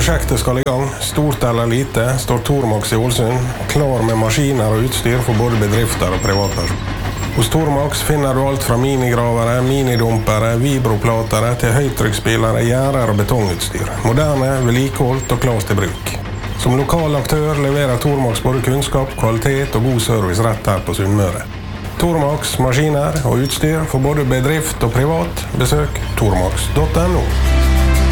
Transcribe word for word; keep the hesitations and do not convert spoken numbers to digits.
Prosjektet skal i gang. Stort eller lite står Tormax i Ålesund klar med maskiner og utstyr for både bedrifter og privatpersoner. Hos Tormax finner du alt fra minigravere, minidumpere, vibroplatere til høytrykksspillere, gjerder og betongutstyr. Moderne, vedlikeholdt og klart til bruk. Som lokal aktør leverer Tormax både kunnskap, kvalitet og god service rett her på Sunnmøre. Tormax, maskiner og utstyr for både bedrift og privat. Besøk tormax punktum no.